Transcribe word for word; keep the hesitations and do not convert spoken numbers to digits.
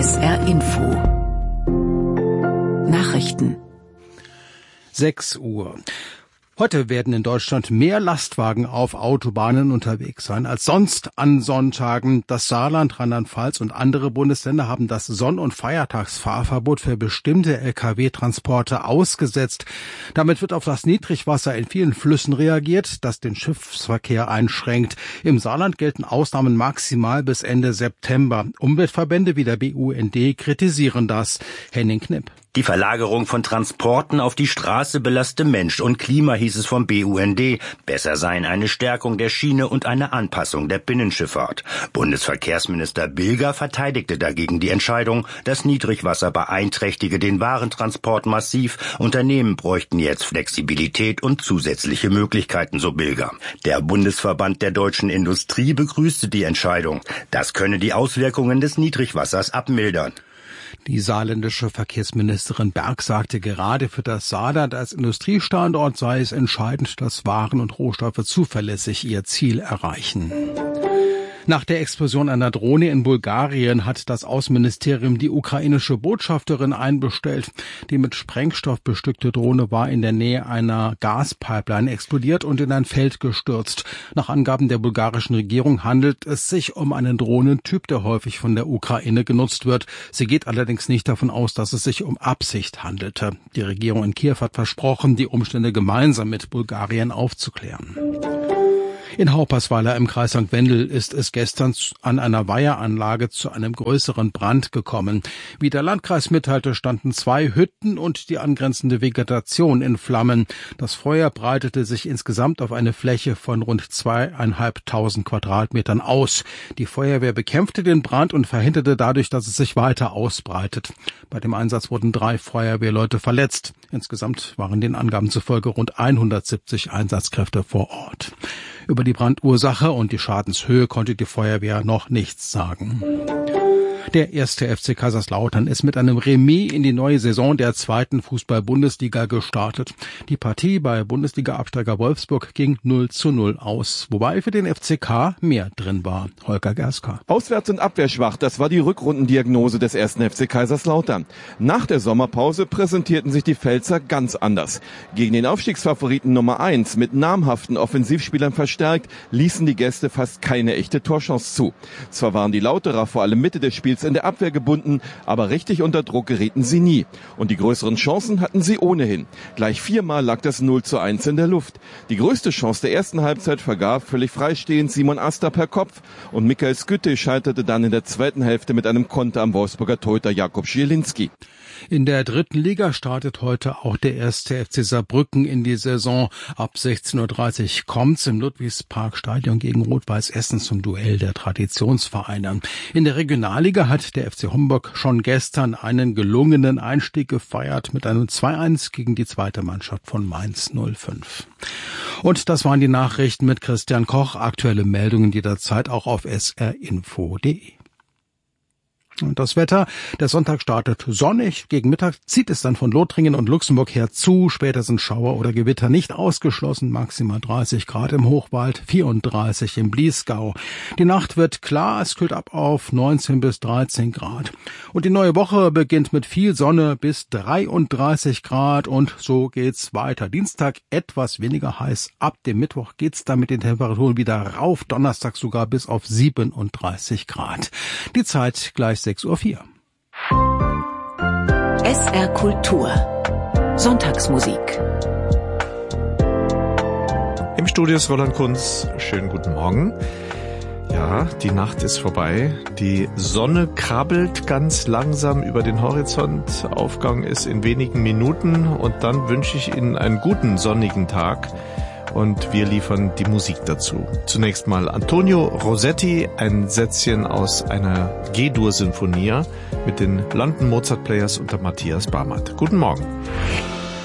S R Info. Nachrichten. sechs Uhr. Heute werden in Deutschland mehr Lastwagen auf Autobahnen unterwegs sein als sonst an Sonntagen. Das Saarland, Rheinland-Pfalz und andere Bundesländer haben das Sonn- und Feiertagsfahrverbot für bestimmte L K W-Transporte ausgesetzt. Damit wird auf das Niedrigwasser in vielen Flüssen reagiert, das den Schiffsverkehr einschränkt. Im Saarland gelten Ausnahmen maximal bis Ende September. Umweltverbände wie der B U N D kritisieren das. Henning Knipp. Die Verlagerung von Transporten auf die Straße belaste Mensch und Klima, hieß es vom B U N D. Besser seien eine Stärkung der Schiene und eine Anpassung der Binnenschifffahrt. Bundesverkehrsminister Bilger verteidigte dagegen die Entscheidung. Das Niedrigwasser beeinträchtige den Warentransport massiv. Unternehmen bräuchten jetzt Flexibilität und zusätzliche Möglichkeiten, so Bilger. Der Bundesverband der deutschen Industrie begrüßte die Entscheidung. Das könne die Auswirkungen des Niedrigwassers abmildern. Die saarländische Verkehrsministerin Berg sagte, gerade für das Saarland als Industriestandort sei es entscheidend, dass Waren und Rohstoffe zuverlässig ihr Ziel erreichen. Nach der Explosion einer Drohne in Bulgarien hat das Außenministerium die ukrainische Botschafterin einbestellt. Die mit Sprengstoff bestückte Drohne war in der Nähe einer Gaspipeline explodiert und in ein Feld gestürzt. Nach Angaben der bulgarischen Regierung handelt es sich um einen Drohnentyp, der häufig von der Ukraine genutzt wird. Sie geht allerdings nicht davon aus, dass es sich um Absicht handelte. Die Regierung in Kiew hat versprochen, die Umstände gemeinsam mit Bulgarien aufzuklären. In Haupersweiler im Kreis Sankt Wendel ist es gestern an einer Weiheranlage zu einem größeren Brand gekommen. Wie der Landkreis mitteilte, standen zwei Hütten und die angrenzende Vegetation in Flammen. Das Feuer breitete sich insgesamt auf eine Fläche von rund zweieinhalbtausend Quadratmetern aus. Die Feuerwehr bekämpfte den Brand und verhinderte dadurch, dass es sich weiter ausbreitet. Bei dem Einsatz wurden drei Feuerwehrleute verletzt. Insgesamt waren den Angaben zufolge rund hundertsiebzig Einsatzkräfte vor Ort. Über die Brandursache und die Schadenshöhe konnte die Feuerwehr noch nichts sagen. Der erste F C Kaiserslautern ist mit einem Remis in die neue Saison der zweiten Fußball-Bundesliga gestartet. Die Partie bei Bundesliga-Absteiger Wolfsburg ging null zu null aus, wobei für den F C K mehr drin war. Holger Gerska. Auswärts und abwehrschwach, das war die Rückrundendiagnose des ersten F C Kaiserslautern. Nach der Sommerpause präsentierten sich die Pfälzer ganz anders. Gegen den Aufstiegsfavoriten Nummer eins mit namhaften Offensivspielern verstärkt, ließen die Gäste fast keine echte Torchance zu. Zwar waren die Lauterer vor allem Mitte des Spiels in der Abwehr gebunden, aber richtig unter Druck gerieten sie nie. Und die größeren Chancen hatten sie ohnehin. Gleich viermal lag das null zu eins in der Luft. Die größte Chance der ersten Halbzeit vergab völlig freistehend Simon Asta per Kopf und Michael Skütte scheiterte dann in der zweiten Hälfte mit einem Konter am Wolfsburger Torhüter Jakub Zielinski. In der dritten Liga startet heute auch der erste F C Saarbrücken in die Saison. Ab sechzehn Uhr dreißig kommt's im Ludwigsparkstadion gegen Rot-Weiß Essen zum Duell der Traditionsvereine. In der Regionalliga hat der F C Homburg schon gestern einen gelungenen Einstieg gefeiert mit einem zwei eins gegen die zweite Mannschaft von Mainz null fünf. Und das waren die Nachrichten mit Christian Koch. Aktuelle Meldungen jederzeit auch auf s r info punkt d e. Und das Wetter, der Sonntag startet sonnig, gegen Mittag zieht es dann von Lothringen und Luxemburg her zu, später sind Schauer oder Gewitter nicht ausgeschlossen, maximal dreißig Grad im Hochwald, vierunddreißig im Bliesgau. Die Nacht wird klar, es kühlt ab auf neunzehn bis dreizehn Grad. Und die neue Woche beginnt mit viel Sonne bis dreiunddreißig Grad und so geht's weiter. Dienstag etwas weniger heiß, ab dem Mittwoch geht's dann mit den Temperaturen wieder rauf, Donnerstag sogar bis auf siebenunddreißig Grad. Die Zeit gleich sechs Uhr vier. S R Kultur. Sonntagsmusik. Im Studio ist Roland Kunz. Schönen guten Morgen. Ja, die Nacht ist vorbei. Die Sonne krabbelt ganz langsam über den Horizont. Aufgang ist in wenigen Minuten und dann wünsche ich Ihnen einen guten sonnigen Tag. Und wir liefern die Musik dazu. Zunächst mal Antonio Rossetti, ein Sätzchen aus einer G-Dur-Sinfonia mit den London Mozart Players unter Matthias Barmatt. Guten Morgen.